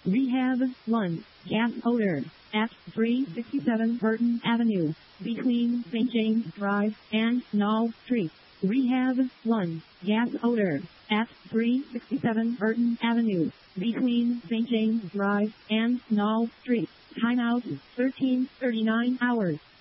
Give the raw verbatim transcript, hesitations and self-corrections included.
Rehab one. Gas odor. At three sixty-seven Burton Avenue, between Saint James Drive and Knoll Street. Rehab one. Gas odor. At three sixty-seven Burton Avenue, between Saint James Drive and Knoll Street. Timeout thirteen thirty-nine hours.